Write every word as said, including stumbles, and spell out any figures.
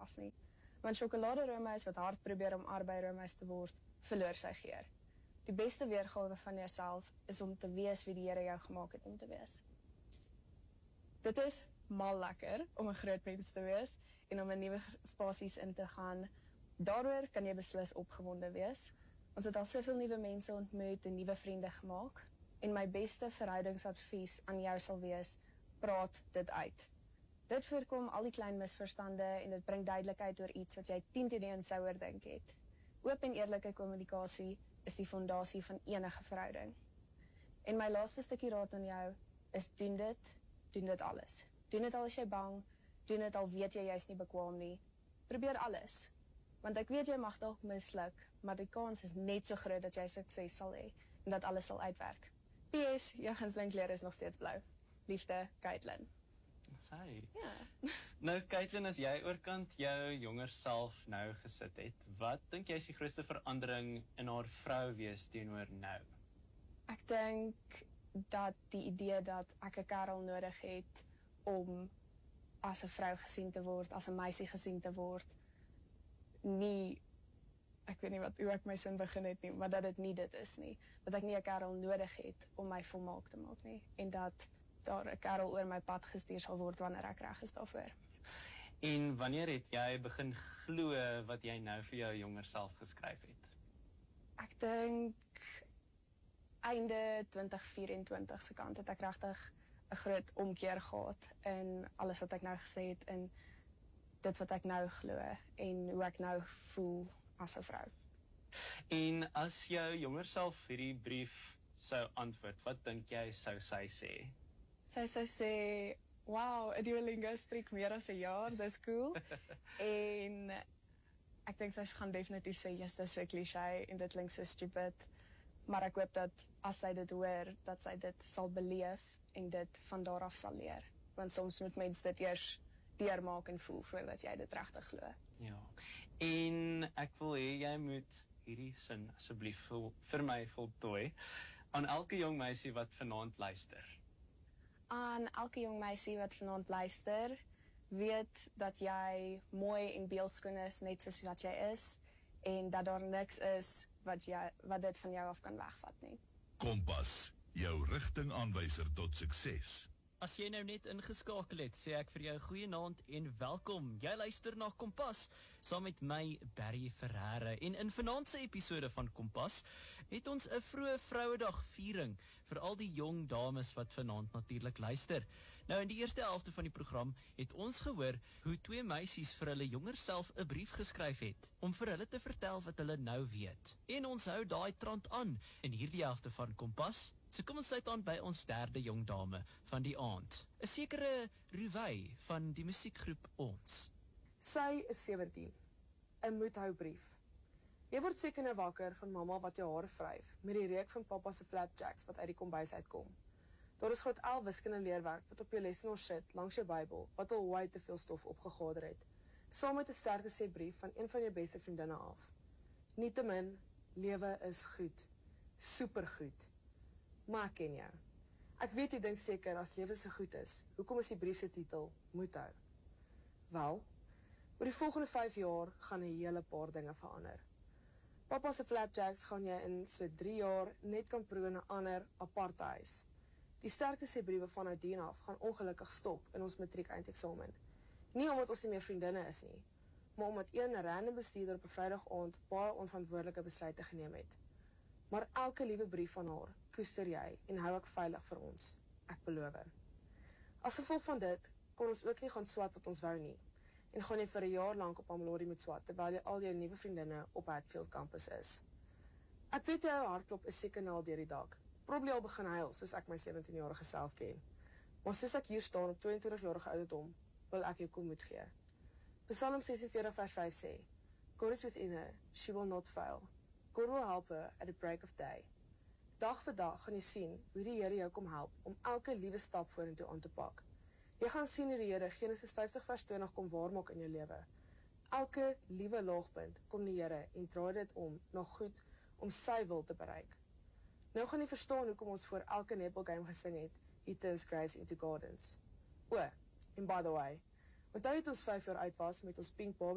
was nie. Want sjokoladeroomys wat hard probeer om arbeiroomys te word, verloor sy geur. Die beste weergawe van jouself is om te wees wie die Here jou gemaak het om te wees. Dit is mal lekker om 'n groot mens te wees en om in nuwe spasies in te gaan. Daaroor kan jy beslis opgewonde wees. Ons het al soveel nuwe mense ontmoet en nuwe vriende gemaak. En my beste verhoudingsadvies aan jou sal wees, praat dit uit. Dit voorkom al die klein misverstande en dit bring duidelikheid oor iets wat jy tien te een sou oordink het. Oop en eerlike kommunikasie is die fondasie van enige verhouding. En my laaste stukkie raad aan jou is doen dit, doen dit alles. Doen dit al as jy bang, doen dit al weet jy jy's nie bekwaam nie. Probeer alles. Want ek weet jy mag dalk misluk, maar die kans is net so groot dat jy sukses sal hê en dat alles sal uitwerk. P S, jou gunsteling kleur is nog steeds blou. Liefde, Caitlin. Sy. Ja. Nou, Caitlin, as jy oorkant jou jonger self nou gesit het, wat dink jy is die grootste verandering in haar vrou wees teenoor nou? Ek dink dat die idee dat ek 'n kerel nodig het om as 'n vrou gesien te word, as 'n meisie gesien te word, nie, ek weet nie wat, hoe ek my sin begin het nie, maar dat dit nie dit is nie. Dat ek nie 'n kerel nodig het om my volmaak te maak nie. En dat daar 'n kerel oor my pad gestuur sal word wanneer ek reg is daarvoor. En wanneer het jy begin glo wat jy nou vir jou jonger self geskryf het? Ek dink einde twintig vyf-en-twintig se kant het ek regtig 'n groot omkeer gehad in alles wat ek nou gesê het en dit wat ek nou glo en hoe ek nou voel as 'n vrou. En as jou jonger self hierdie brief sou antwoord, wat dink jy sou sy sê? Sy sou sê, wow, 'n Duolingo streek meer as 'n jaar, dis cool. En ek dink sy gaan definitief sê, yes, dis so cliché en dit klink so stupid. Maar ek hoop dat as sy dit hoor, dat sy dit sal beleef en dit van daar af sal leer. Want soms moet mens dit eers deurmaak en voel voordat jy dit regtig glo. Ja. En ek wil hê jy moet hierdie sin asseblief vir, vir my voltooi aan elke jong meisie wat vanaand luister. Aan elke jong meisie wat vanaand luister, weet dat jy mooi en beeldskoon is, net soos wat jy is, en dat daar niks is wat, jy, wat dit van jou af kan wegvat nie. Kompas, jou rigtingaanwyser tot sukses. As jy nou net ingeskakel het, sê ek vir jou goeienaand en welkom. Jy luister na Kompas, saam met my, Barry Ferreira. En in vanaand se episode van Kompas, het ons 'n vroeë Vrouedag viering, vir al die jong dames wat vanaand natuurlik luister. Nou in die eerste helfte van die program, het ons gehoor hoe twee meisies vir hulle jonger self 'n brief geskryf het, om vir hulle te vertel wat hulle nou weet. En ons hou daai trant aan, in hierdie helfte van Kompas. So kom ons sluit aan by ons derde jong dame van die aand. 'n Sekere Ruwei van die musiekgroep Ons. Sy is sewentien. 'n Moethou brief. Jy word seker nou wakker van mamma wat jou hare vryf, met die reuk van pappa se flapjacks wat uit die kombuis uitkom. Daar is graad elf wiskunde leerwerk wat op jou lesenaar sit, langs jou Bybel, wat al way te veel stof opgegader het. Saam met 'n sterkte sê brief van een van jou beste vriendinne af. Nietemin, lewe is goed. Supergoed. Maar ek ken jou. Ek weet jy dink seker as lewe so goed is, hoekom is die brief se titel Moethou? Wel, oor die volgende vyf jaar gaan 'n hele paar dinge verander. Pappa se flapjacks gaan jy in so drie jaar net kan proe in 'n ander aparte huis. Die sterkte sê briewe van Nadine af gaan ongelukkig stop in ons matriek eindeksamen. Nie omdat ons nie meer vriendinne is nie, maar omdat een random bestuurder op 'n Vrydag aand baie onverantwoordelike besluite geneem het. Maar elke liewe brief van haar koester jy en hou ek veilig vir ons. Ek beloof. As gevolg van dit, kon ons ook nie gaan swat wat ons wou nie. En gaan jy vir 'n jaar lank op Amelodie moet swat, terwyl jy al jou nuwe vriendinne op Hatfield campus is. Ek weet jou hartklop is seker nou al deur die dak. Probably al begin huil, soos ek my sewentien-jarige self ken. Maar soos ek hier staan op tweeëntwintig-jarige ouderdom, wil ek jou kom moed gee. Psalm ses en veertig vers vyf sê, God is within her, she will not fail. God will help her at the break of day. Dag vir dag gaan jy sien hoe die Here jou kom help om elke liewe stap vorentoe aan te pak. Jy gaan sien hoe die Here Genesis vyftig vers twintig kom waarmaak in jou lewe. Elke liewe laagpunt kom die Here en draai dit om na goed om sy wil te bereik. Nou gaan jy verstaan hoekom ons voor elke netball game gesing het, He turns graves into gardens. O, en by the way, onthou het ons vyf jaar uit was met ons pink Barbie